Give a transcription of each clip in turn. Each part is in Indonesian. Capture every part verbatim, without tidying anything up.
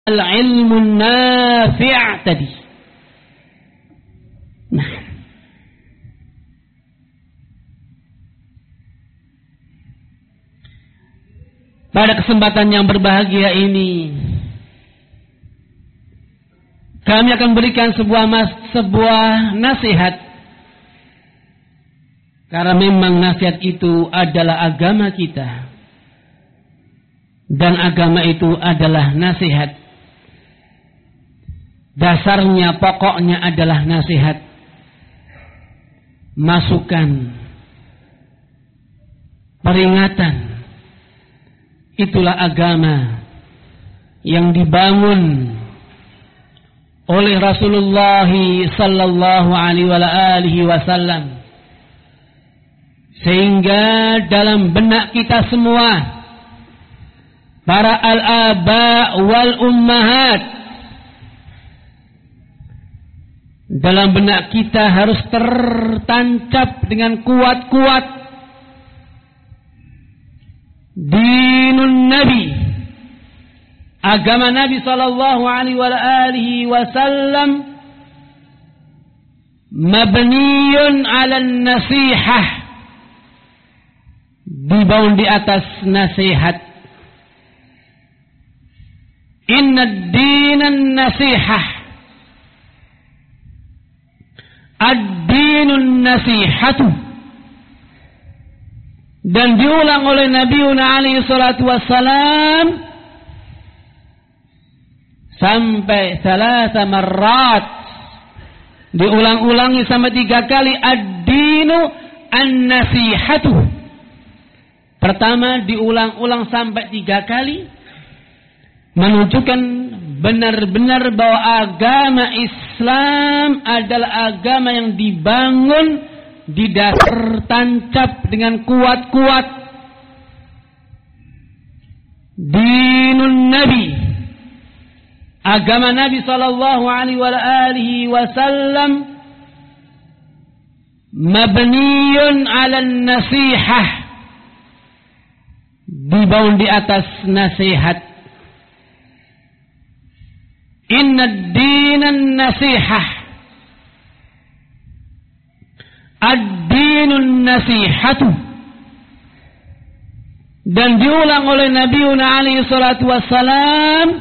al-ilmun nafi' tadi. Nah, pada kesempatan yang berbahagia ini kami akan berikan sebuah mas, sebuah nasihat, karena memang nasihat itu adalah agama kita dan agama itu adalah nasihat. Dasarnya, pokoknya adalah nasihat, masukan, peringatan. Itulah agama yang dibangun oleh Rasulullah sallallahu alaihi wasallam, sehingga dalam benak kita semua, para al-aba wal ummahat, dalam benak kita harus tertancap dengan kuat-kuat dinun Nabi, agama Nabi sallallahu alaihi wasallam, mabniyun 'ala nasihah, dibangun di atas nasihat. Inna ad-dinan nasihah, ad-dinun nasihatu. Dan diulang oleh Nabiuna alaihi salatu wassalam sampai salasa marrat, diulang-ulangi sampai tiga kali. Ad-dinu an-nasihatu. Pertama diulang-ulang sampai tiga kali, menunjukkan benar-benar bahwa agama Islam adalah agama yang dibangun di dasar tancap dengan kuat-kuat dinun Nabi, agama Nabi sallallahu alaihi wasallam, mabniyun 'ala nasihah, dibangun di atas nasihat. Inna ad-dinan nasihah, ad-dinun nasihatu. Dan diulang oleh Nabiuna alaihi salatu wassalam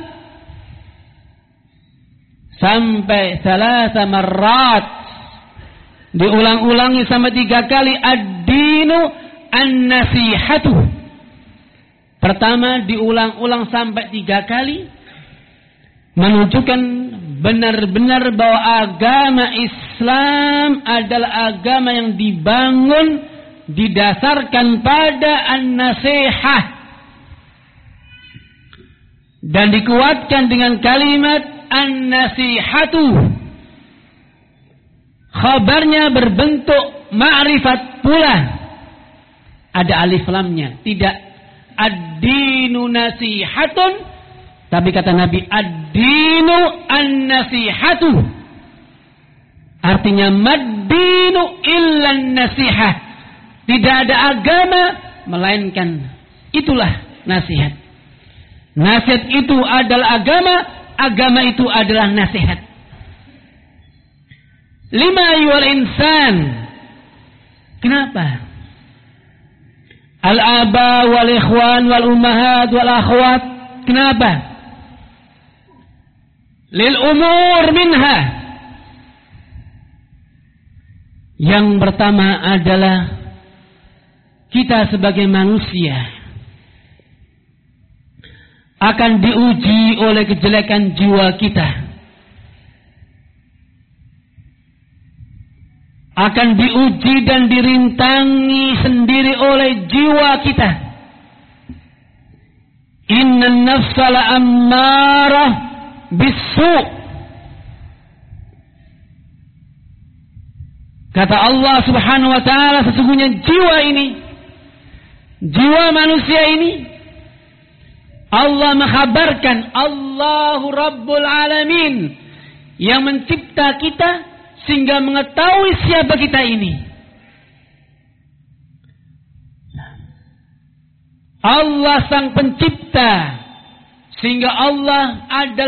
sampai salasa marrat, diulang-ulangi sampai tiga kali. Ad-dinu an-nasihatu. Pertama diulang-ulang sampai tiga kali, menunjukkan benar-benar bahwa agama Islam adalah agama yang dibangun didasarkan pada an-nasihah, dan dikuatkan dengan kalimat an-nasihatu. Khabarnya berbentuk ma'rifat pula, ada alif lamnya, tidak ad-dinu nasihatun, tapi kata Nabi ad-dinu an-nasihatu. Artinya mad-dinu illa an-nasihah. Tidak ada agama melainkan itulah nasihat. Nasihat itu adalah agama, agama itu adalah nasihat. Lima ayyuhal insan. Kenapa? Al-aba wal ikhwan wal ummahat wal akhwat. Kenapa? Lil umur minha. Yang pertama adalah kita sebagai manusia akan diuji oleh kejelekan jiwa kita, akan diuji dan dirintangi sendiri oleh jiwa kita. Innan nafsa la'ammarah bisu'. Kata Allah subhanahu wa ta'ala, sesungguhnya jiwa ini, jiwa manusia ini, Allah menghabarkan, Allahu Rabbul Alamin, yang mencipta kita sehingga mengetahui siapa kita ini. Allah sang pencipta, sehingga Allah adalah